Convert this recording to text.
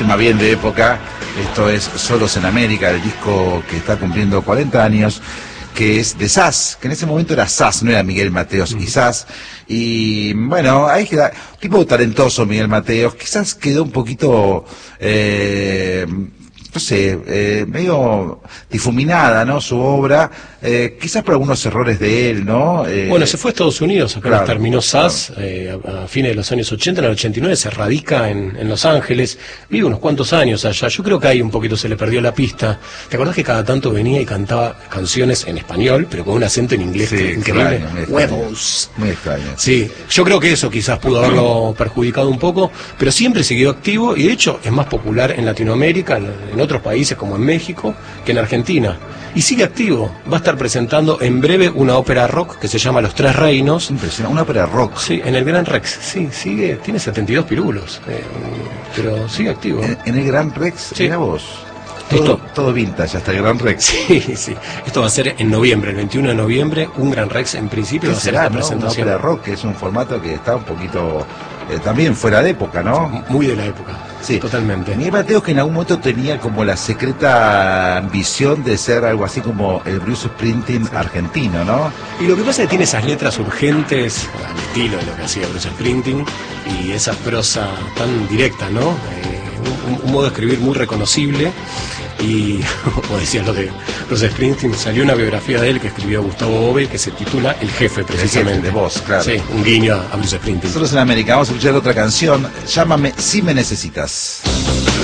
tema bien de época. Esto es Solos en América, el disco que está cumpliendo 40 años, que es de Sass, que en ese momento era Sass, no era Miguel Mateos y Sass. Y bueno, ahí queda, tipo talentoso Miguel Mateos, quizás quedó un poquito, no sé, medio difuminada, ¿no? Su obra, quizás por algunos errores de él, ¿no? Bueno, se fue a Estados Unidos, acá claro, terminó Sass, a fines de los años 80, en el 89 se radica en Los Ángeles, vive unos cuantos años allá, yo creo que ahí un poquito se le perdió la pista. ¿Te acordás que cada tanto venía y cantaba canciones en español, pero con un acento en inglés increíble? Huevos. Muy extraño. Sí, yo creo que eso quizás pudo haberlo perjudicado un poco, pero siempre siguió activo y de hecho es más popular en Latinoamérica, en otros países como en México, que en Argentina. Y sigue activo, va a estar presentando en breve una ópera rock que se llama Los Tres Reinos. Impresionante, una ópera rock. Sí, en el Gran Rex, sí, sigue, tiene 72 pirulos, pero sigue activo. En el Gran Rex, sí. Mira vos. Todo vintage, hasta el Gran Rex. Sí, sí. Esto va a ser en noviembre, el 21 de noviembre, un Gran Rex en principio va a ser esta presentación. Una ópera rock, que es un formato que está un poquito también fuera de época, ¿no? Muy de la época. Sí, totalmente. Miguel Mateos, que en algún momento tenía como la secreta ambición de ser algo así como el Bruce Springsteen argentino, ¿no? Y lo que pasa es que tiene esas letras urgentes, al estilo de lo que hacía Bruce Springsteen, y esa prosa tan directa, ¿no? Un modo de escribir muy reconocible. Y, como decía lo de Bruce Springsteen, salió una biografía de él que escribió Gustavo Bove, que se titula El Jefe, precisamente. El Jefe, de vos, claro. Sí, un guiño a Bruce Springsteen. Nosotros en América vamos a escuchar otra canción, Llámame si me necesitas.